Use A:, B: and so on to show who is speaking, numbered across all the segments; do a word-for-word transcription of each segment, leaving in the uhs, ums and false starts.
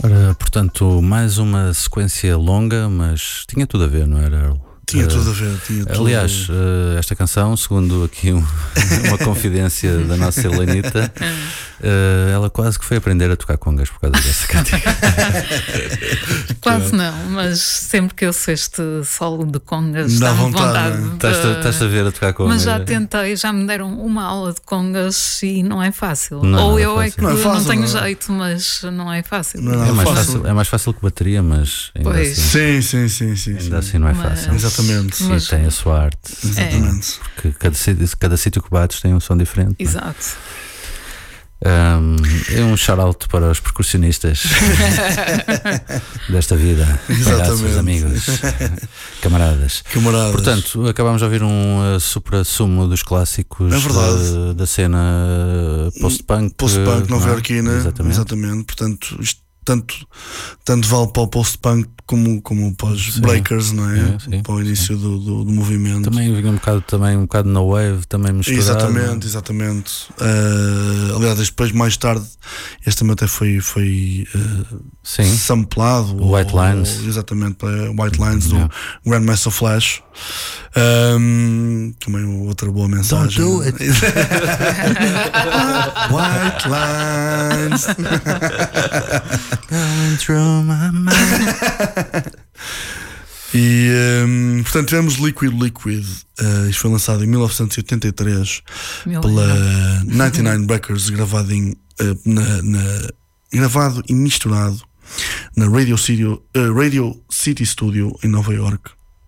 A: Ora, portanto, mais uma sequência longa, mas tinha tudo a ver, não era, Earl?
B: Tinha tudo a ver, tinha tudo
A: Aliás,
B: a ver.
A: esta canção, segundo aqui um, uma confidência da nossa Helenita, ela quase que foi aprender a tocar congas por causa dessa cantiga.
C: Quase não, mas sempre que eu sei este solo de congas,
B: dá
C: dá-me
B: vontade.
C: vontade de...
A: Estás a ver a tocar congas?
C: Mas já tentei, já me deram uma aula de congas e não é fácil.
A: Não,
C: Ou
A: não é
C: eu é
A: fácil.
C: que
B: Não é
C: não,
B: fácil,
C: tenho
B: não é?
C: jeito, mas não é fácil.
B: Não é
A: É mais,
B: fácil.
A: fácil, é mais fácil que bateria, mas ainda,
C: Pois.
A: assim,
B: Sim, sim, sim, sim,
A: ainda
B: sim.
A: assim não é
C: Mas-
A: fácil.
B: Exatamente.
C: Mas-
A: E tem a sua arte.
B: Exatamente.
A: Porque cada, sítio- cada sítio que bates tem um som diferente.
C: Exato.
A: Um, é um shout-out para os percussionistas desta vida.
B: Exatamente.
A: Palhaços, amigos, camaradas.
B: Camaradas.
A: Portanto, acabámos de ouvir um uh, supra-sumo dos clássicos
B: É verdade.
A: da, da cena uh, post-punk.
B: Post-punk
A: uh, não é?
B: nova-iorquina.
A: Exatamente.
B: Exatamente. Portanto, isto tanto, tanto vale para o post-punk como, como para os
A: Sim.
B: breakers, não é?
A: Sim, sim,
B: para o início do, do, do movimento.
A: Também vinha um bocado, também, um bocado na wave, também misturado.
B: Exatamente, exatamente. Uh, aliás, depois, mais tarde, este também até foi, foi uh,
A: Sim.
B: samplado.
A: O White
B: ou-
A: Lines.
B: ou- exatamente, uh, White Lines do
A: Yeah.
B: Grandmaster Flash. Um, também outra boa mensagem.
A: Don't do it.
B: White Lines.
A: Going through my mind.
B: E um, portanto tivemos Liquid Liquid. Uh, isto foi lançado em mil novecentos e oitenta e três
C: Meu
B: pela
C: Deus.
B: noventa e nove Records, gravado, em, uh, na, na- gravado e misturado na Radio City, uh, Radio City Studio em Nova York.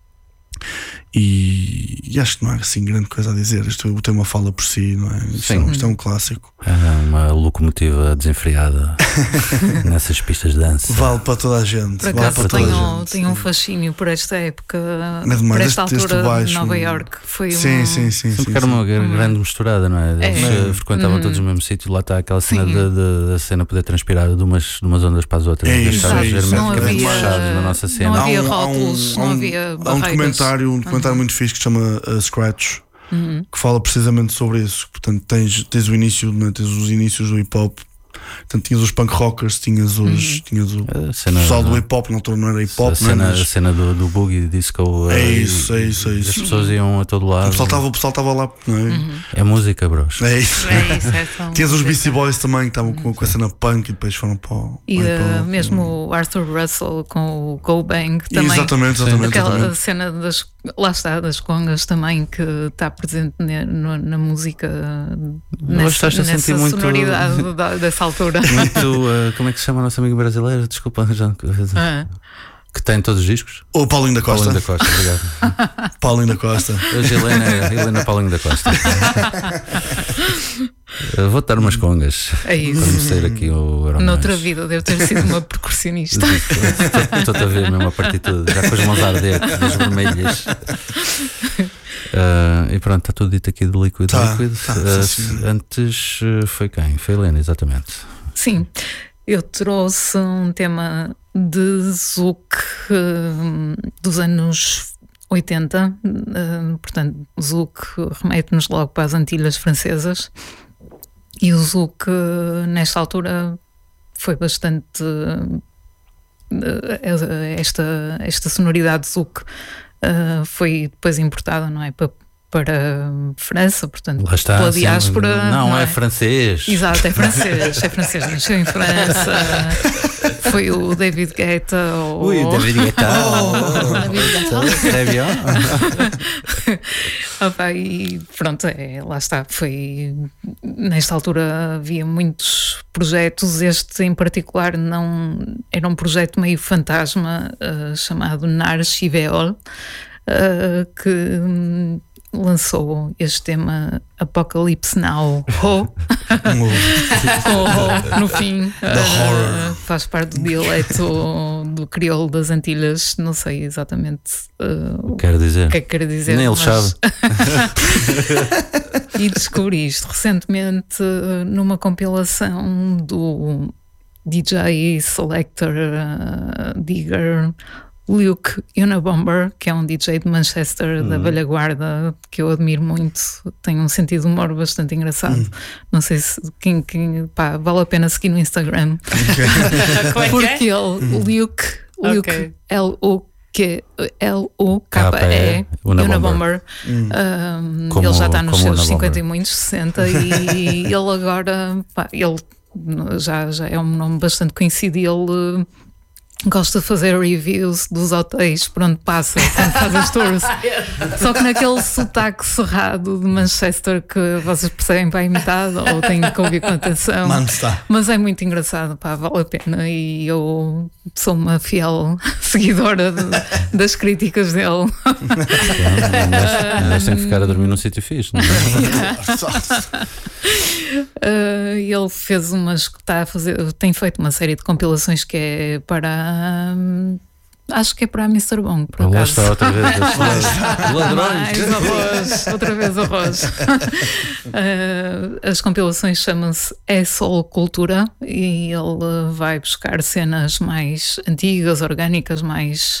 B: E, e acho que não há assim grande coisa a dizer. Isto tem uma fala por si, não é? Isto, é,
A: Sim.
B: isto é um clássico.
A: É uma locomotiva desenfreada nessas pistas de dança.
B: Vale para toda a gente.
C: Por
B: Vale
C: acaso
B: para toda a
C: tenho,
B: gente.
C: tenho um fascínio por esta época,
B: É demais,
C: por esta
B: este- este
C: altura
B: baixo,
C: de Nova
B: um-
C: York. Foi
B: Sim,
C: um...
B: sim, sim.
A: Sempre
B: sim,
A: que era
B: sim.
A: uma gra- grande misturada, não é? Eles
C: É.
A: eh, frequentavam
C: Uhum.
A: todos o mesmo sítio. Lá está aquela cena
C: Sim.
A: da, da- da cena poder transpirar de umas, de umas ondas para as outras.
B: É
A: Em vez de
B: isso,
A: estarmos
B: é isso. Não
A: hermeticamente
B: havia-
A: fechados na nossa cena.
C: não
B: Há
C: havia
B: um- há um-
C: rótulos,
B: há
C: não
B: um-
C: havia
B: Há um
C: barreiras.
B: documentário, um documentário muito fixe que se chama uh, Scratch,
C: Uhum.
B: que fala precisamente sobre isso. Portanto, tens, tens o início, né, tens os inícios do hip hop. Portanto, tinhas os punk rockers, tinhas os, tinhas o
A: A cena,
B: pessoal do hip hop, na altura não era hip
A: a
B: hop, não é?
A: cena, a
B: Mas
A: cena do, do boogie disco.
B: É
A: eh,
B: isso, é isso, é
A: e
B: isso.
A: As pessoas iam a todo
B: o
A: lado.
B: pessoal estava o pessoal estava lá, não é?
A: É música, bros.
B: É isso.
C: É isso, é tão-
B: Tinhas os Beastie Boys também, que estavam com, com a cena punk e depois foram para o.
C: E
B: para
C: uh,
B: o-
C: mesmo o Arthur Russell com o Go Bang também.
B: Exatamente, exatamente.
C: Aquela
B: exatamente.
C: cena das, lá está, das congas também, que está presente ne- no- na música, nessa,
A: estás a
C: nessa
A: sentir muito-
C: sonoridade da- dessa altura.
A: Muito, eh, como é que se chama a nossa amiga brasileira? Desculpa, já,
C: Ah,
A: que tem todos os discos?
B: O Paulinho da Costa.
A: Paulinho da Costa, obrigado.
B: Paulinho da Costa.
A: Hoje Helena, Helena Paulinho da Costa. Eu vou dar umas congas
C: é
A: para
C: isso.
A: me sair aqui o Euromais.
C: Noutra vida deve ter sido uma percussionista.
A: Estou-te a ver mesmo a partitura, já com as mãos a arder, das vermelhas. Ah, e pronto, está tudo dito aqui do Liquid
B: Tá,
A: Liquid.
B: tá,
A: Ah,
B: sim, senhor.
A: antes ah, foi quem? Foi a Helena, exatamente.
C: Sim, eu trouxe um tema de Zouk hum, dos anos oitenta, hum, portanto, Zouk remete-nos logo para as Antilhas Francesas, e o Zouk, eh, nesta altura, foi bastante. eh, esta, esta sonoridade Zouk eh, foi depois importada, não é? Para, para a França, portanto,
A: Lá está.
C: pela
A: sim,
C: diáspora.
A: não, é,
C: é?
A: francês.
C: Exato, é francês, é francês, nasceu em França. Foi o David Guetta. Ou...
A: Ui, David Guetta.
C: Oh, David Guetta.
A: Très bien.
C: Opa, e pronto, é, lá está. Foi nesta altura havia muitos projetos. Este em particular não era um projeto meio fantasma uh, chamado Nar Chiveol, uh, que hum, lançou este tema Apocalypse Now. Oh. Oh, no fim, uh, faz parte do dialeto do crioulo das Antilhas. Não sei exatamente uh,
A: Quero dizer.
C: o que é que quer dizer.
A: Nem ele
C: mas-
A: sabe.
C: E descobri isto recentemente uh, numa compilação do D J Selector uh, Digger, Luke Unabomber, que é um D J de Manchester, uhum. da velha guarda, que eu admiro muito, tem um sentido de humor bastante engraçado. Uhum. Não sei se quem, quem pá, vale a pena seguir no Instagram. Okay. Porque ele, uhum. Luke, Luke okay. L O K L O K E, Unabomber, uhum. um, como, ele já está nos seus cinquenta e muitos, sessenta, e ele agora, pá, ele já, já é um nome bastante conhecido, e ele gosta de fazer reviews dos hotéis por onde passa, quando faz as tours. Só que naquele sotaque cerrado de Manchester que vocês percebem para imitar ou têm que ouvir com atenção. Mas é muito engraçado, pá, vale a pena. E eu sou uma fiel seguidora de, das críticas dele.
A: Mas tem que ficar a dormir num sítio fixe, não é?
C: Uh, ele fez umas, está a fazer, tem feito uma série de compilações que é para um, acho que é para a mister Bong, por
A: Lá
C: acaso.
A: está outra vez ladrões.
C: Mais arroz, outra vez arroz. uh, as compilações chamam-se É Soul Cultura, e ele vai buscar cenas mais antigas, orgânicas, mais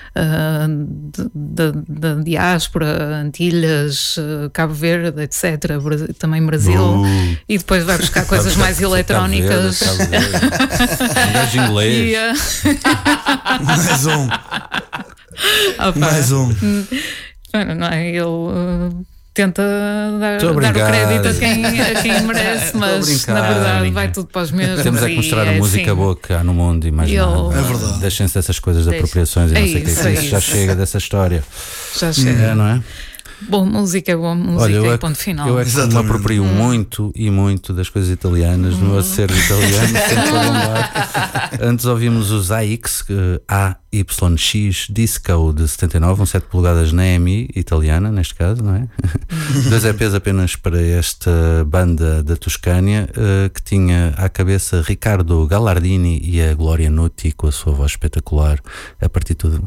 C: da uh, diáspora, Antilhas, uh, Cabo Verde, etcétera, Brasil, também Brasil, uh. e depois vai buscar coisas mais eletrónicas.
A: Cabo Verde, Cabo Verde. Um inglês.
B: Yeah. Mais um. Opa. Mais um.
C: Não é? Ele uh, tenta dar, dar o crédito a quem, a quem merece, mas na verdade vai tudo para os mesmos.
A: Temos é que mostrar a é música assim. Boa que há no mundo e mais ele... nada.
B: É verdade.
A: Deixem-se dessas coisas de Deixe. apropriações e não é sei o que. É isso. Já chega dessa história.
C: Já chega.
A: É, não é?
C: Boa música, boa música. Olha,
A: eu
C: e ponto final.
A: Eu é que me aproprio hum. muito e muito das coisas italianas, hum. no ser italiano, sempre a lembrar. Antes ouvimos os A X, A Y X Disco de setenta e nove, um sete polegadas na E M I italiana, neste caso, não é? Hum. Dois E Ps apenas para esta banda da Toscânia, que tinha à cabeça Ricardo Gallardini e a Glória Nutti, com a sua voz espetacular, a partir de tudo.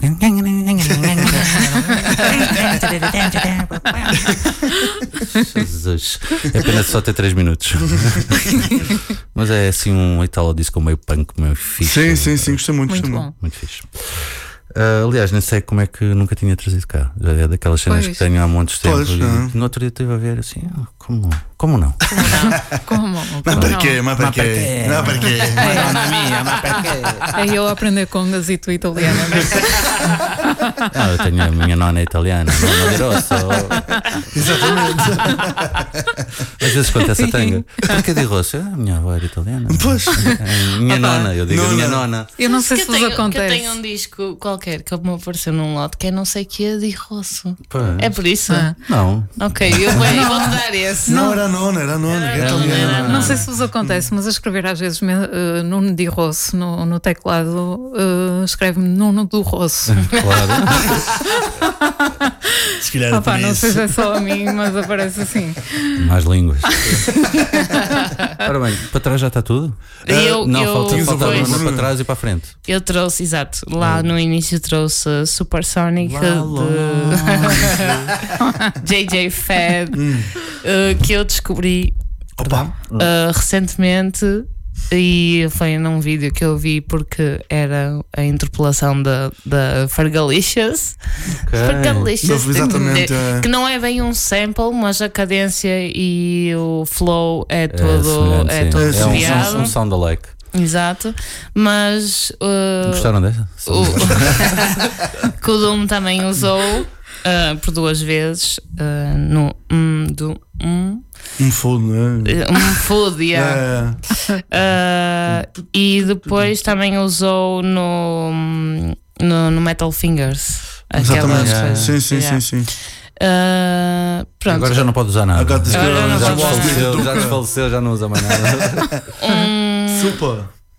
A: Jesus. É apenas só ter três minutos. Mas é assim um Italo disco meio punk, meio fixe.
B: Sim, sim, sim, gostei muito,
C: muito
B: gostei
C: bom.
B: muito.
A: Muito fixe. Uh, aliás, nem sei como é que nunca tinha trazido cá. É daquelas cenas pois. que tenho há muitos tempos. No outro dia estive a ver assim, como, como não?
C: Como não? Como,
B: como mas perché? Mas perché? Não, perché?
A: Madonna mia, mas perché?
C: É eu a aprender congas e tu italiana.
A: Não, eu tenho a minha nona italiana, nona de rosso.
B: Exatamente.
A: Às vezes acontece a tanga. Porquê de rosso? A minha avó era italiana.
B: Pois.
A: A minha Opa, nona, eu digo não, a minha
B: não.
A: nona.
C: Eu não sei que se vos
D: tenho,
C: acontece.
D: Que eu tenho um disco qualquer que me apareceu num lote que é não sei o que é de rosso.
A: Pois.
D: É por isso?
C: Ah.
A: Não.
D: Ok, eu vou, eu vou te dar esse.
B: Não, era nona, era nona.
D: Era
B: nona,
D: era
B: era
D: nona.
C: Não sei se vos acontece, mas a escrever às vezes uh, Nuno de Rosso no, no teclado uh, escreve-me Nuno do Rosso.
A: Claro.
B: Se calhar
C: Opa, não sei se é só a mim, mas aparece assim.
A: Mais línguas. Ora bem, para trás já está tudo?
D: Eu,
A: não,
D: eu,
A: falta, falta
D: depois,
A: uma para trás e para a frente.
D: Eu trouxe, exato, lá no início trouxe Supersonic
A: lá,
D: de J J Fad,
B: hum.
D: uh, que eu descobri
B: Opa.
D: Uh, recentemente, e foi num vídeo que eu vi porque era a interpolação da, da Fergalicious.
A: Okay.
D: Fergalicious,
B: exatamente,
D: que, que não é bem um sample, mas a cadência e o flow é todo
A: é,
D: é todo
A: é
D: criado.
A: um, um sound alike.
D: Exato, mas uh,
A: gostaram dessa?
D: O, que o Doom também usou uh, por duas vezes uh, no um do um
B: Um food, não é?
D: Um food, yeah.
B: É.
D: Uh, e depois também usou no, no, no Metal Fingers.
B: Exatamente.
D: Coisas.
B: Sim, sim,
D: Yeah.
B: sim, sim.
D: Uh, pronto.
A: Agora já não pode usar nada.
B: Agora
D: Agora não
A: já,
D: pode usar
A: desfaleceu, já desfaleceu, já não usa mais nada.
D: Um,
B: Super.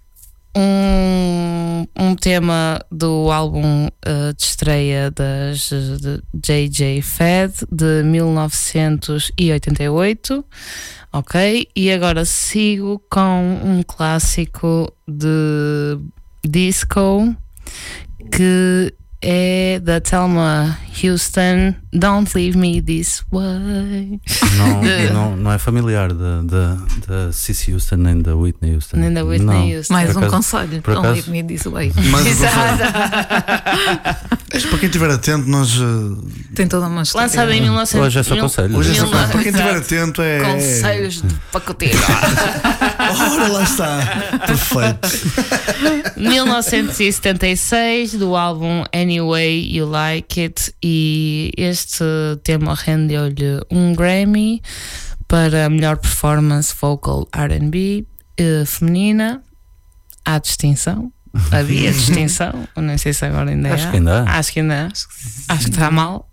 D: Um, um tema do álbum uh, de estreia das de J J Fad de mil novecentos e oitenta e oito. Ok, e agora sigo com um clássico de disco que é da Thelma Houston, Don't Leave Me This Way.
A: Não, não, não é familiar da, da, da Cissy Houston nem da Whitney Houston.
D: Nem da Whitney
A: não.
D: Houston.
C: Mais
A: Por
C: um
A: acaso-
C: conselho.
A: por
C: Don't
A: acaso-
C: leave me this way.
B: Mas
D: Exato.
B: isto, para quem estiver atento, nós. uh,
C: Tem toda uma história.
D: Lançada em mil e novecentos.
A: Hoje é só conselhos.
B: Hoje é só
D: Mil-
B: para quem estiver
D: Exato.
B: atento, é.
D: Conselhos de pacoteiro.
B: Ora, lá está. Perfeito.
D: mil novecentos e setenta e seis, do álbum Anyway You Like It, e este tema rendeu-lhe um Grammy para a melhor performance vocal R and B eh, feminina. Há distinção. Havia distinção. Eu não sei se agora ainda
A: Acho
D: há.
A: que ainda há.
D: Acho que ainda há. Acho que está mal.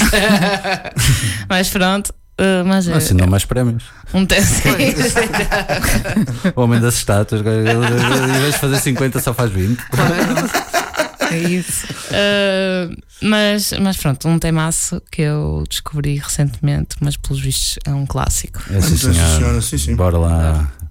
D: Mas pronto. eh, mas é
A: Assim não mais prémios.
D: um tema.
A: O homem das estátuas, ele, ele, em vez de fazer cinquenta, só faz vinte.
C: É isso.
D: Uh, mas, mas pronto, um temaço que eu descobri recentemente, mas pelos vistos é um clássico.
A: É, sim,
B: Então, sim,
A: senhora.
B: senhora, sim, sim.
A: Bora lá